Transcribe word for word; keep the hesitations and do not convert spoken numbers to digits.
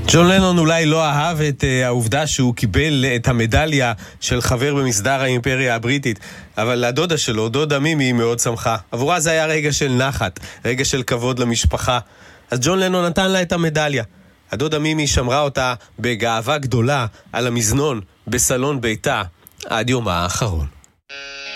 ג'ון לנון אולי לא אהב את uh, העובדה שהוא קיבל את המדליה של חבר במסדר האימפריה הבריטית, אבל הדודה שלו, דודה מימי, מאוד שמחה. עבורה זה היה רגע של נחת, רגע של כבוד למשפחה. אז ג'ון לנון נתן לה את המדליה. הדודה מימי שמרה אותה בגאווה גדולה על המזנון בסלון ביתה עד יומה האחרון.